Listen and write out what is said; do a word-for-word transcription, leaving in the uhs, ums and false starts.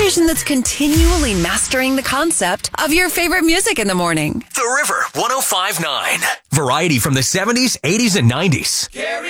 station that's continually mastering the concept of your favorite music in the morning. The River one oh five point nine. Variety from the seventies, eighties, and nineties.